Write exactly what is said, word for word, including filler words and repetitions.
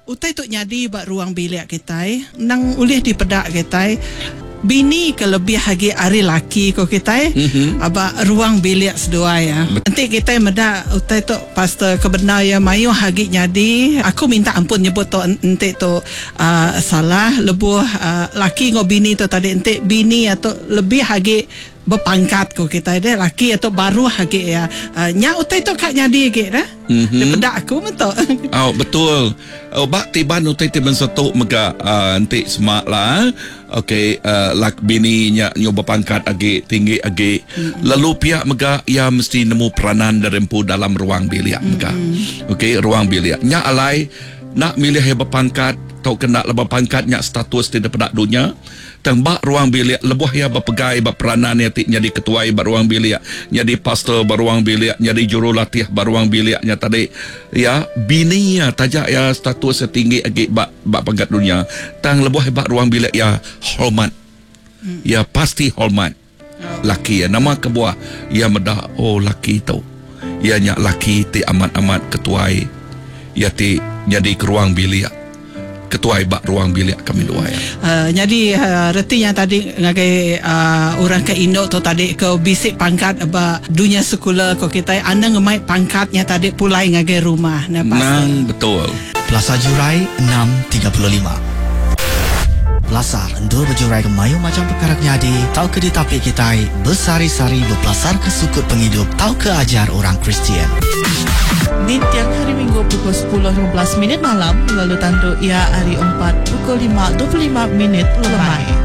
utai tu nyadi bak ruang bilik kita nang ulih di pedak kita bini kelebih hagi ari laki ko kita mm-hmm. aba ruang bilik sedua ya. Nanti kita meda utai tu pastor kebenar ya mayu hagi nyadi aku minta ampun nyebut tu ente tu uh, salah lebuh uh, laki ngo bini tu tadi ente bini atau lebih hagi berpangkat ko kita deh laki atau baru hagi ya uh, nya utai tu kak nyadi ge dah mm-hmm. daripada aku betul. Oh betul. Oh bak tiban utai tiban satu mega uh, ente semak lah. Okey, uh, lak bini nya nyoba pangkat agi tinggi agi mm-hmm. lalu pihak mega ia mesti nemu peranan derempu dalam ruang bilik mega. Mm-hmm. Okey, ruang bilik nya alai nak milih heba pangkat atau kena lebih pangkat nya status tidak pada dunia tembak ruang bilik lebuh ya berpegai berperanan ya tik jadi ketua beruang bilik jadi pastor beruang bilik jadi jurulatih beruang biliknya tadi ya bini ya tajak ya status setinggi agi bak bak pangkat dunia tang lebuh hebat ruang bilik ya hormat hmm. ya pasti hormat oh. Laki ya nama kebuah ya medah oh laki tu ya nya laki ti amat-amat ketua ya ti jadi ke ruang bilik ketua ibak ruang bilik kami dua ya. Uh, jadi uh, reti yang tadi ngagai uh, orang ke Indo tu tadi ke bisik pangkat aba dunia sekolah ko kita anda ngemai pangkatnya tadi pulai ngagai rumah nah nang betul. Plaza Jurai enam tiga puluh lima. Belasar endur berjurai ke mayu macam perkara nyadi tau ke ditapik kita bersari-sari berpelasar ke sukut penghidup tau ke ajar orang Kristian. Di tiap hari Minggu pukul sepuluh lima belas minit malam lalu tantu ia hari empat pukul lima dua puluh lima minit lemai.